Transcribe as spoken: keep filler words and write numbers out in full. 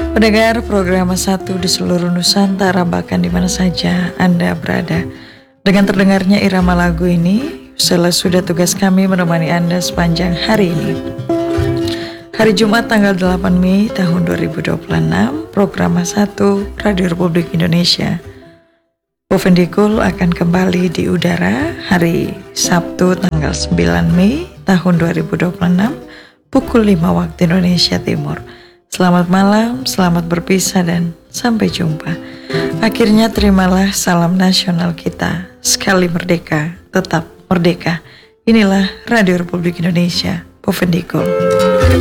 Pendengar program satu di seluruh Nusantara, bahkan di mana saja Anda berada. Dengan terdengarnya irama lagu ini, setelah sudah tugas kami menemani Anda sepanjang hari ini. Hari Jumat tanggal delapan Mei tahun dua ribu dua puluh enam, program satu Radio Republik Indonesia Pofendikul akan kembali di udara hari Sabtu tanggal sembilan Mei tahun dua ribu dua puluh enam pukul lima waktu Indonesia Timur. Selamat malam, selamat berpisah dan sampai jumpa. Akhirnya terimalah salam nasional kita. Sekali merdeka, tetap merdeka. Inilah Radio Republik Indonesia Pofendikul.